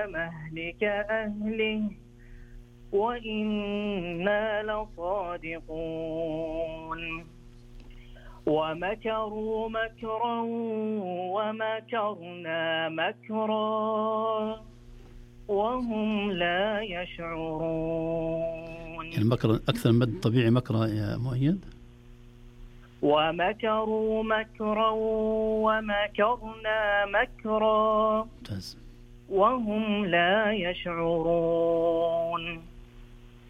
مهلك أهله وإنا لصادقون ومكروا مكرا ومكرنا مكرا وهم لا يشعرون. يعني مكر أكثر من طبيعي مكرا يا مؤيد. ومكروا مكرا ومكرنا مكرا وهم لا يشعرون.